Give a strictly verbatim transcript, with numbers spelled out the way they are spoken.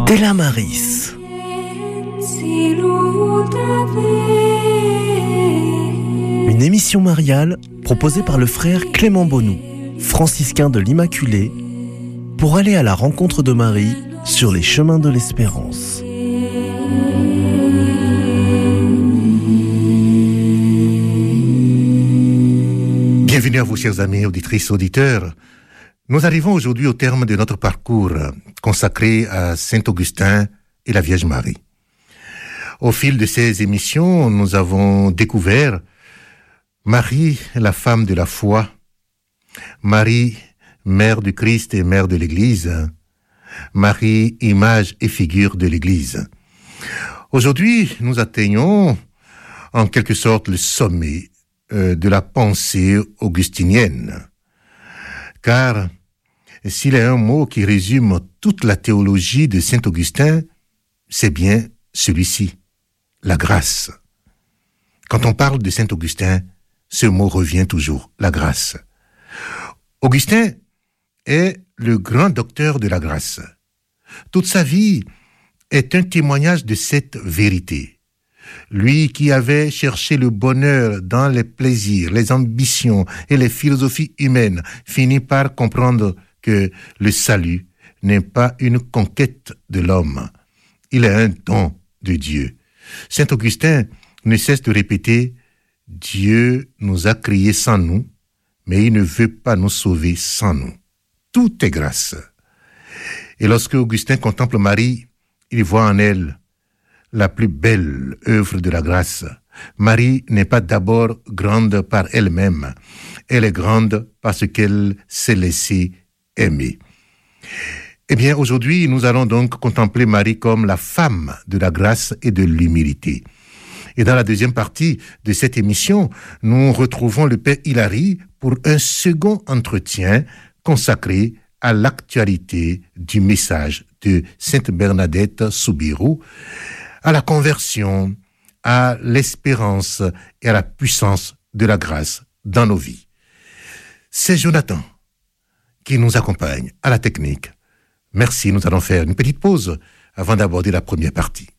Della Maris. Une émission mariale proposée par le frère Clément Bonou, franciscain de l'Immaculée, pour aller à la rencontre de Marie sur les chemins de l'espérance. Bienvenue à vous, chers amis, auditrices, auditeurs. Nous arrivons aujourd'hui au terme de notre parcours consacré à Saint-Augustin et la Vierge Marie. Au fil de ces émissions, nous avons découvert Marie, la femme de la foi, Marie, mère du Christ et mère de l'Église, Marie, image et figure de l'Église. Aujourd'hui, nous atteignons en quelque sorte le sommet euh, de la pensée augustinienne. Car s'il y a un mot qui résume toute la théologie de Saint-Augustin, c'est bien celui-ci, la grâce. Quand on parle de Saint-Augustin, ce mot revient toujours, la grâce. Augustin est le grand docteur de la grâce. Toute sa vie est un témoignage de cette vérité. Lui qui avait cherché le bonheur dans les plaisirs, les ambitions et les philosophies humaines, finit par comprendre que le salut n'est pas une conquête de l'homme. Il est un don de Dieu. Saint Augustin ne cesse de répéter « Dieu nous a créés sans nous, mais il ne veut pas nous sauver sans nous. Tout est grâce. » Et lorsque Augustin contemple Marie, il voit en elle la plus belle œuvre de la grâce. Marie n'est pas d'abord grande par elle-même. Elle est grande parce qu'elle s'est laissée aimer. Eh bien, aujourd'hui, nous allons donc contempler Marie comme la femme de la grâce et de l'humilité. Et dans la deuxième partie de cette émission, nous retrouvons le Père Hilary pour un second entretien consacré à l'actualité du message de Sainte Bernadette Soubirous, à la conversion, à l'espérance et à la puissance de la grâce dans nos vies. C'est Jonathan qui nous accompagne à la technique. Merci, nous allons faire une petite pause avant d'aborder la première partie.